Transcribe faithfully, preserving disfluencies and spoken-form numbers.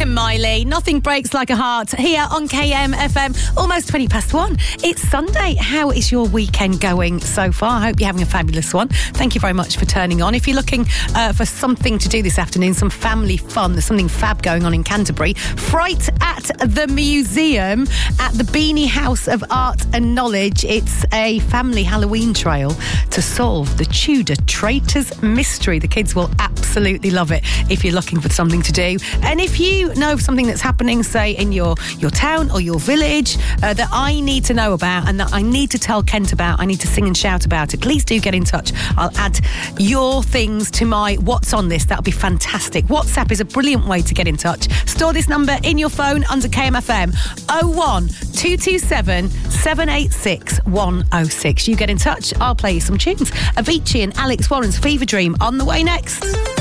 and Miley. Nothing breaks like a heart here on K M F M. Almost twenty past one. It's Sunday. How is your weekend going so far? I hope you're having a fabulous one. Thank you very much for turning on. If you're looking uh, for something to do this afternoon, some family fun, there's something fab going on in Canterbury. Fright at the Museum at the Beanie House of Art and Knowledge. It's a family Halloween trail to solve the Tudor traitors mystery. The kids will absolutely love it if you're looking for something to do. And if you know of something that's happening, say, in your, your town or your village uh, that I need to know about and that I need to tell Kent about, I need to sing and shout about it, please do get in touch. I'll add your things to my What's On This. That'll be fantastic. WhatsApp is a brilliant way to get in touch. Store this number in your phone under K M F M. oh one two two seven seven eight six one oh six. You get in touch, I'll play you some tunes. Avicii and Alex Warren's Fever Dream on the way next.